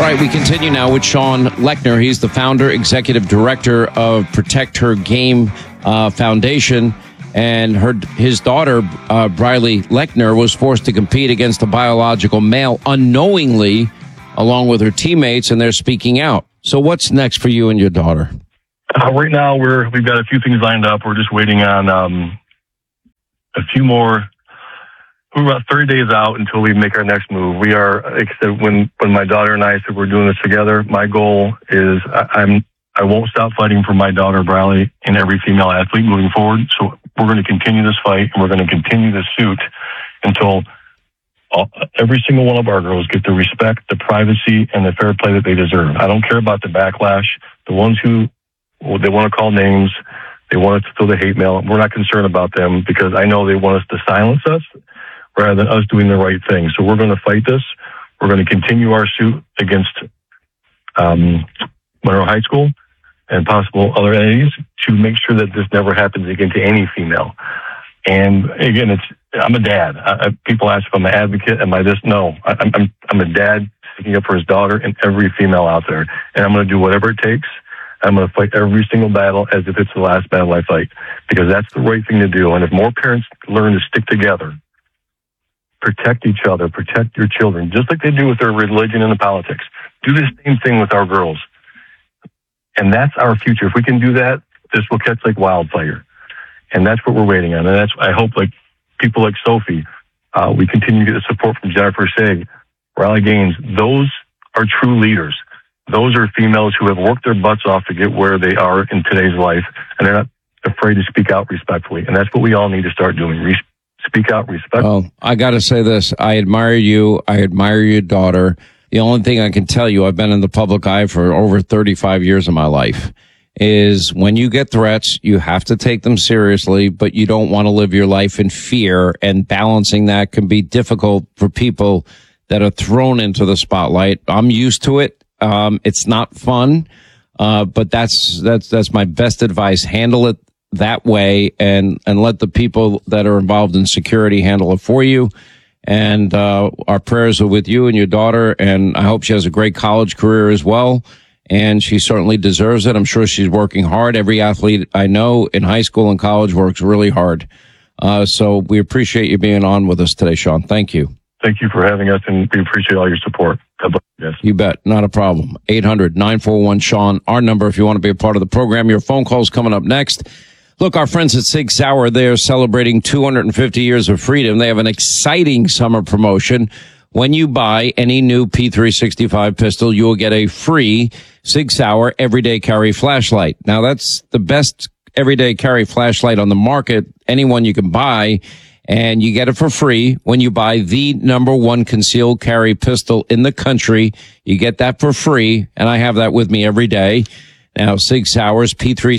right, we continue now with Sean Lechner. He's the founder, executive director of Protect Her Game Foundation. And his daughter, Briley Lechner, was forced to compete against a biological male unknowingly, along with her teammates, and they're speaking out. So what's next for you and your daughter? Right now, we've got a few things lined up. We're just waiting on a few more. We're about 30 days out until we make our next move. We are, like I said, when my daughter and I said we're doing this together, my goal is I won't stop fighting for my daughter, Briley, and every female athlete moving forward. So we're going to continue this fight, and we're going to continue this suit until every single one of our girls get the respect, the privacy, and the fair play that they deserve. I don't care about the backlash. The ones who they want to call names, they want us to throw the hate mail. We're not concerned about them because I know they want us to silence us rather than us doing the right thing. So we're going to fight this. We're going to continue our suit against Monroe High School and possible other entities to make sure that this never happens again to any female. And again, I'm a dad. People ask if I'm an advocate. Am I this? No, I'm a dad sticking up for his daughter and every female out there. And I'm going to do whatever it takes. I'm going to fight every single battle as if it's the last battle I fight, because that's the right thing to do. And if more parents learn to stick together, protect each other, protect your children, just like they do with their religion and the politics, do the same thing with our girls. And that's our future. If we can do that, this will catch like wildfire. And that's what we're waiting on. And I hope, like people like Sophie, we continue to get the support from Jennifer Sig, Riley Gaines. Those are true leaders. Those are females who have worked their butts off to get where they are in today's life, and they're not afraid to speak out respectfully. And that's what we all need to start doing. Speak out respectfully. Well, I got to say this. I admire you. I admire your daughter. The only thing I can tell you, I've been in the public eye for over 35 years of my life, is when you get threats, you have to take them seriously, but you don't want to live your life in fear, and balancing that can be difficult for people that are thrown into the spotlight. I'm used to it. It's not fun, but that's my best advice. Handle it that way, and let the people that are involved in security handle it for you. And our prayers are with you and your daughter, and I hope she has a great college career as well. And she certainly deserves it. I'm sure she's working hard. Every athlete I know in high school and college works really hard. So we appreciate you being on with us today, Sean. Thank you. Thank you for having us, and we appreciate all your support. God bless you guys. You bet. Not a problem. 800-941-SEAN, our number if you want to be a part of the program. Your phone call's coming up next. Look, our friends at Sig Sauer, they're celebrating 250 years of freedom. They have an exciting summer promotion. When you buy any new P365 pistol, you will get a free Sig Sauer everyday carry flashlight. Now, that's the best everyday carry flashlight on the market, anyone you can buy. And you get it for free when you buy the #1 concealed carry pistol in the country. You get that for free, and I have that with me every day. Now, Sig Sauer's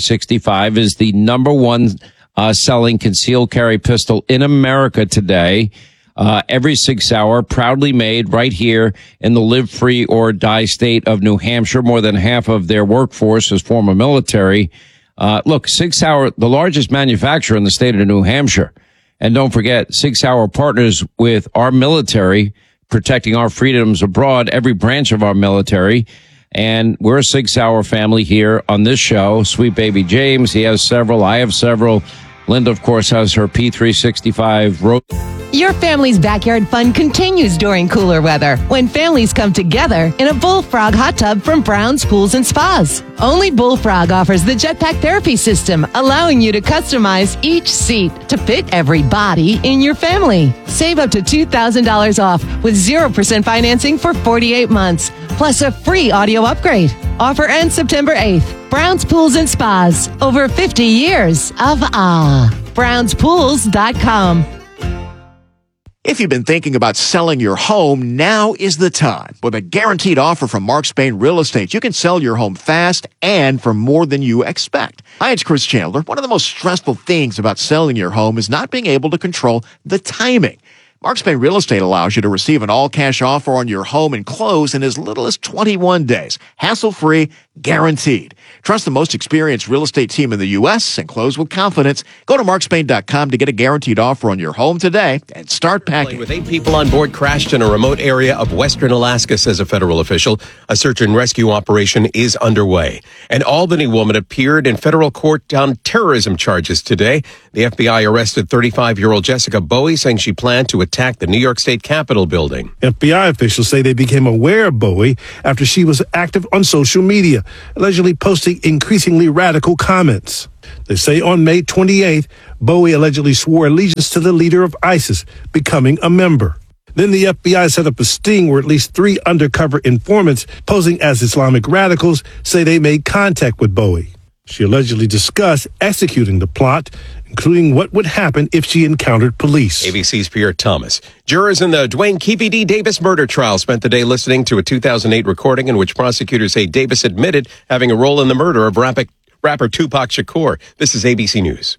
P365 is the #1 selling concealed carry pistol in America today. Every Sig Sauer proudly made right here in the live free or die state of New Hampshire. More than half of their workforce is former military. Look, Sig Sauer, the largest manufacturer in the state of New Hampshire. And don't forget, Sig Sauer partners with our military, protecting our freedoms abroad, every branch of our military. And we're a Sig Sauer family here on this show. Sweet baby James, he has several. I have several. Linda, of course, has her P365. Your family's backyard fun continues during cooler weather when families come together in a Bullfrog hot tub from Brown's Pools and Spas. Only Bullfrog offers the jetpack therapy system, allowing you to customize each seat to fit every body in your family. Save up to $2,000 off with 0% financing for 48 months, plus a free audio upgrade. Offer ends September 8th. Brown's Pools and Spas. Over 50 years of awe. BrownsPools.com. If you've been thinking about selling your home, now is the time. With a guaranteed offer from Mark Spain Real Estate, you can sell your home fast and for more than you expect. Hi, it's Chris Chandler. One of the most stressful things about selling your home is not being able to control the timing. Mark Spain Real Estate allows you to receive an all-cash offer on your home and close in as little as 21 days. Hassle-free, guaranteed. Trust the most experienced real estate team in the U.S. and close with confidence. Go to markspain.com to get a guaranteed offer on your home today and start packing. With 8 people on board crashed in a remote area of western Alaska, says a federal official. A search and rescue operation is underway. An Albany woman appeared in federal court on terrorism charges today. The FBI arrested 35-year-old Jessica Bowie, saying she planned to attack the New York State Capitol building. FBI officials say they became aware of Bowie after she was active on social media, allegedly posting increasingly radical comments. They say on May 28th, Bowie allegedly swore allegiance to the leader of ISIS, becoming a member. Then the FBI set up a sting where at least 3 undercover informants posing as Islamic radicals say they made contact with Bowie. She allegedly discussed executing the plot, including what would happen if she encountered police. ABC's Pierre Thomas. Jurors in the Dwayne Keefe D. Davis murder trial spent the day listening to a 2008 recording in which prosecutors say Davis admitted having a role in the murder of rapper Tupac Shakur. This is ABC News.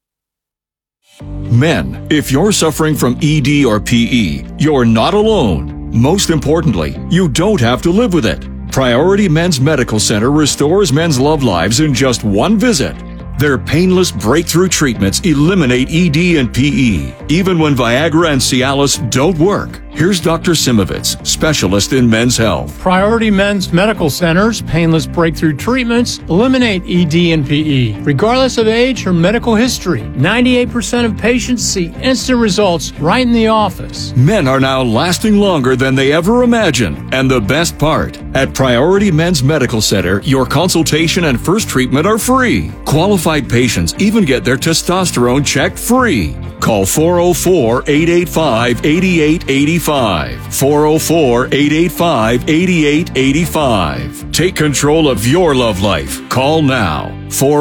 Men, if you're suffering from ED or PE, you're not alone. Most importantly, you don't have to live with it. Priority Men's Medical Center restores men's love lives in just one visit. Their painless breakthrough treatments eliminate ED and PE, even when Viagra and Cialis don't work. Here's Dr. Simovitz, specialist in men's health. Priority Men's Medical Center's painless breakthrough treatments eliminate ED and PE, regardless of age or medical history. 98% of patients see instant results right in the office. Men are now lasting longer than they ever imagined. And the best part, at Priority Men's Medical Center, your consultation and first treatment are free. Qualified patients even get their testosterone checked free. Call 404-885-8885. 404-885-8885. Take control of your love life. Call now.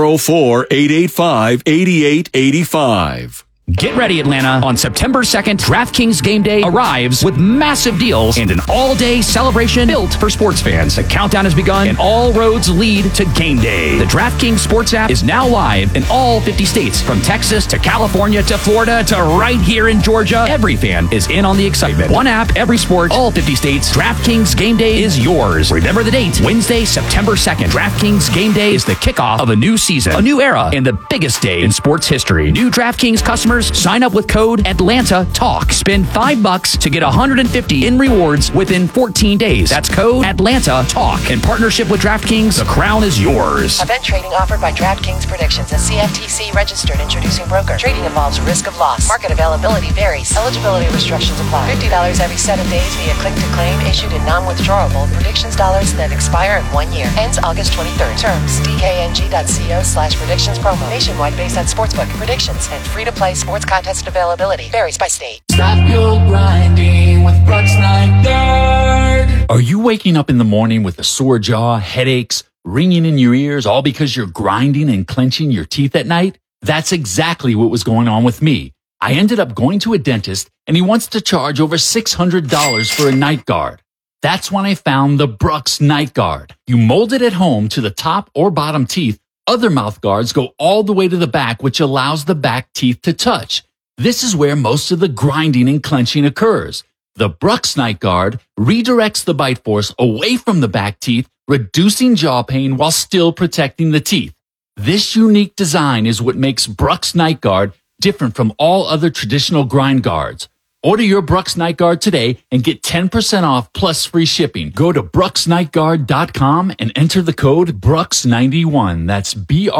404-885-8885. Get ready, Atlanta. On September 2nd, DraftKings Game Day arrives with massive deals and an all-day celebration built for sports fans. The countdown has begun and all roads lead to Game Day. The DraftKings Sports app is now live in all 50 states, from Texas to California to Florida to right here in Georgia. Every fan is in on the excitement. One app, every sport, all 50 states. DraftKings Game Day is yours. Remember the date, Wednesday, September 2nd. DraftKings Game Day is the kickoff of a new season, a new era, and the biggest day in sports history. New DraftKings customers sign up with code ATLANTATALK. Spend $5 to get $150 in rewards within 14 days. That's code ATLANTATALK. In partnership with DraftKings, the crown is yours. Event trading offered by DraftKings Predictions, a CFTC registered introducing broker. Trading involves risk of loss. Market availability varies. Eligibility restrictions apply. $50 every 7 days via click to claim, issued in non-withdrawable predictions dollars that expire in 1 year. Ends August 23rd. Terms dkng.co/predictions promo. Nationwide based on sportsbook predictions and free to play sports contest availability varies by state. Stop your grinding with Brooks Nygaard. Are you waking up in the morning with a sore jaw, headaches, ringing in your ears, all because you're grinding and clenching your teeth at night? That's exactly what was going on with me. I ended up going to a dentist and he wants to charge over $600 for a night guard. That's when I found the Brooks Night Guard. You mold it at home to the top or bottom teeth. Other mouth guards go all the way to the back, which allows the back teeth to touch. This is where most of the grinding and clenching occurs. The Brooks Night Guard redirects the bite force away from the back teeth, reducing jaw pain while still protecting the teeth. This unique design is what makes Brooks Night Guard different from all other traditional grind guards. Order your Brooks Night Guard today and get 10% off plus free shipping. Go to brooksnightguard.com and enter the code BROOKS91. That's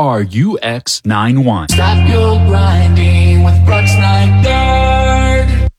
BRUX91. Stop your grinding with Brooks Nygaard.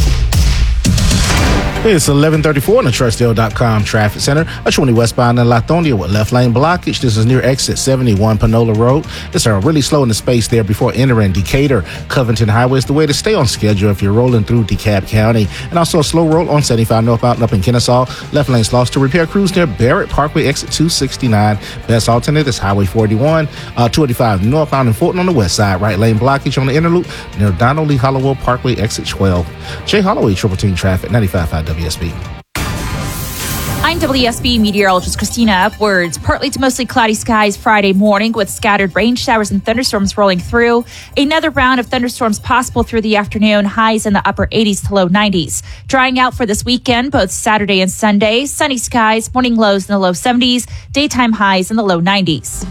It's 11:34 in the Trussdale.com traffic center. A 20 westbound in Latonia with left lane blockage. This is near exit 71 Panola Road. It's really slow in the space there before entering Decatur. Covington Highway is the way to stay on schedule if you're rolling through DeKalb County. And also a slow roll on 75 northbound and up in Kennesaw. Left lane's lost to repair crews near Barrett Parkway, exit 269. Best alternate is Highway 41. 285 northbound in Fulton on the west side. Right lane blockage on the inner loop near Donald Lee Hollowell Parkway, exit 12. Jay Holloway, Triple Team Traffic, 95.5 WSB. I'm WSB meteorologist Christina Upwards. Partly to mostly cloudy skies Friday morning with scattered rain showers and thunderstorms rolling through. Another round of thunderstorms possible through the afternoon, highs in the upper 80s to low 90s. Drying out for this weekend, both Saturday and Sunday. Sunny skies, morning lows in the low 70s, daytime highs in the low 90s.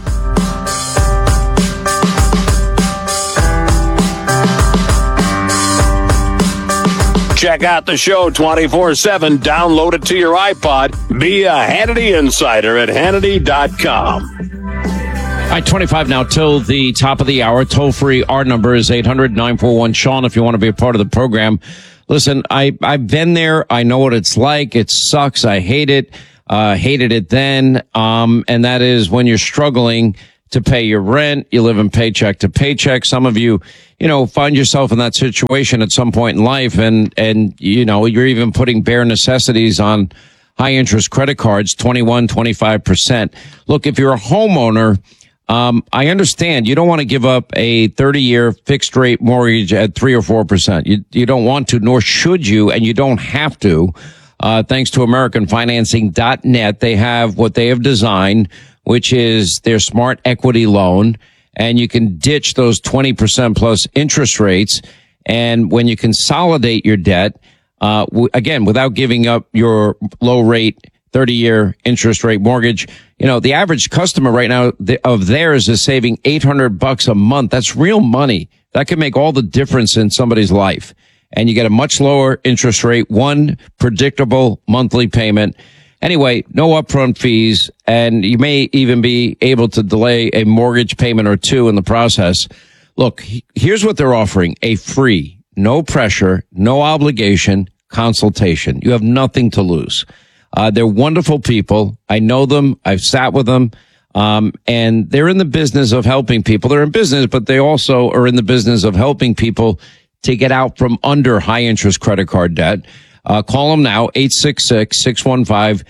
Check out the show 24/7. Download it to your iPod. Be a Hannity Insider at Hannity.com. All right, 25 now till the top of the hour. Toll free. Our number is 800-941-SEAN if you want to be a part of the program. Listen, I've been there. I know what it's like. It sucks. I hate it. Hated it then. And that is when you're struggling to pay your rent. You live in paycheck to paycheck. Some of you, find yourself in that situation at some point in life. And, you're even putting bare necessities on high interest credit cards, 21, 25%. Look, if you're a homeowner, I understand you don't want to give up a 30-year fixed rate mortgage at 3 or 4%. You don't want to, nor should you, and you don't have to. Thanks to AmericanFinancing.net, they have what they have designed, which is their smart equity loan. And you can ditch those 20% plus interest rates. And when you consolidate your debt, again, without giving up your low rate 30-year interest rate mortgage, the average customer right now of theirs is saving $800 a month. That's real money. That can make all the difference in somebody's life. And you get a much lower interest rate, one predictable monthly payment. Anyway, no upfront fees, and you may even be able to delay a mortgage payment or two in the process. Look, here's what they're offering: a free, no pressure, no obligation consultation. You have nothing to lose. They're wonderful people. I know them. I've sat with them. And they're in the business of helping people. They're in business, but they also are in the business of helping people to get out from under high interest credit card debt. Call them now, 866-615-9200,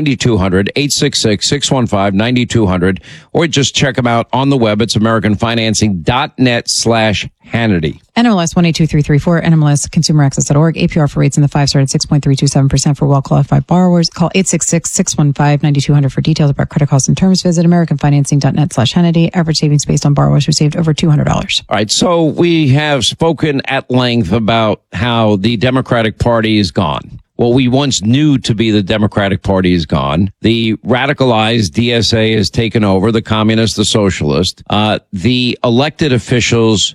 866-615-9200, or just check them out on the web. It's AmericanFinancing.net/Hannity. NMLS 182334, NMLSConsumerAccess.org. APR for rates in the 5-star at 6.327% for well-qualified borrowers. Call 866-615-9200 for details about credit costs and terms. Visit AmericanFinancing.net/Hannity. Average savings based on borrowers received over $200. All right, so we have spoken at length about how the Democratic Party is gone. What we once knew to be the Democratic Party is gone. The radicalized DSA has taken over, the communist, the socialist. The elected officials,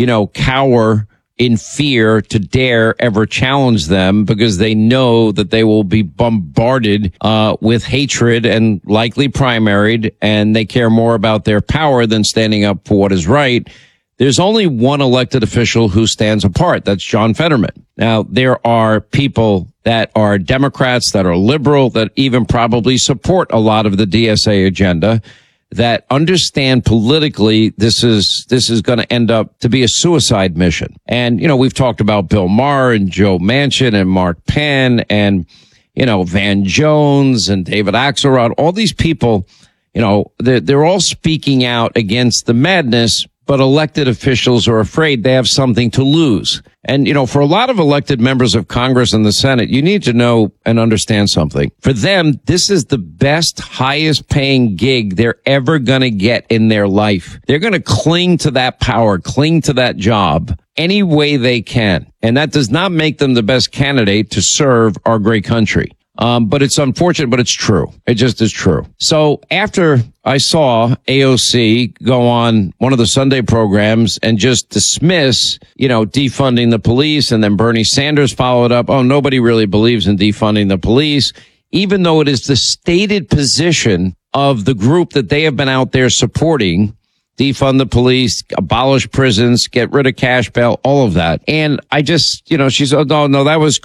cower in fear to dare ever challenge them because they know that they will be bombarded with hatred and likely primaried, and they care more about their power than standing up for what is right. There's only one elected official who stands apart. That's John Fetterman. Now, there are people that are Democrats, that are liberal, that even probably support a lot of the DSA agenda, that understand politically this is going to end up to be a suicide mission. And, we've talked about Bill Maher and Joe Manchin and Mark Penn and, Van Jones and David Axelrod. All these people, they're all speaking out against the madness, but elected officials are afraid they have something to lose. And, for a lot of elected members of Congress and the Senate, you need to know and understand something. For them, this is the best, highest paying gig they're ever going to get in their life. They're going to cling to that power, cling to that job any way they can. And that does not make them the best candidate to serve our great country. But it's unfortunate, but it's true. It just is true. So after I saw AOC go on one of the Sunday programs and just dismiss, defunding the police, and then Bernie Sanders followed up, oh, nobody really believes in defunding the police, even though it is the stated position of the group that they have been out there supporting. Defund the police, abolish prisons, get rid of cash bail, all of that. And I just, she said, no, that was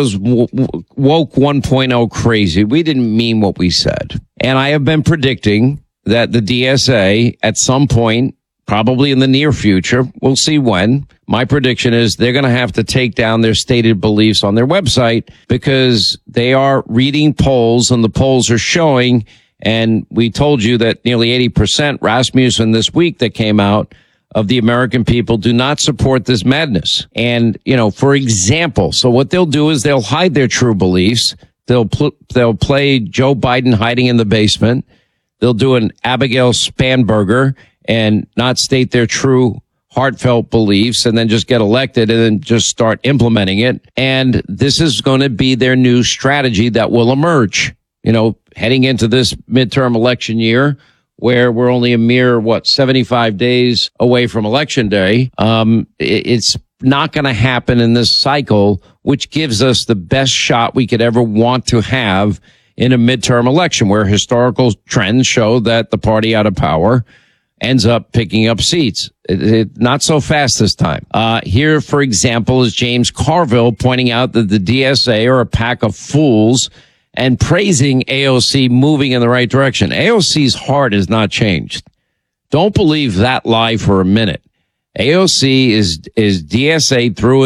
woke 1.0 crazy. We didn't mean what we said. And I have been predicting that the DSA at some point, probably in the near future, we'll see when, my prediction is they're going to have to take down their stated beliefs on their website because they are reading polls, and the polls are showing. And we told you that nearly 80%, Rasmussen this week that came out, of the American people do not support this madness. And, for example, so what they'll do is they'll hide their true beliefs, They'll play Joe Biden hiding in the basement. They'll do an Abigail Spanberger and not state their true heartfelt beliefs and then just get elected and then just start implementing it. And this is going to be their new strategy that will emerge, heading into this midterm election year where we're only a mere, 75 days away from Election Day. It's not going to happen in this cycle, which gives us the best shot we could ever want to have in a midterm election, where historical trends show that the party out of power ends up picking up seats. Not so fast this time. Here, for example, is James Carville pointing out that the DSA are a pack of fools and praising AOC moving in the right direction. AOC's heart has not changed. Don't believe that lie for a minute. AOC is DSA through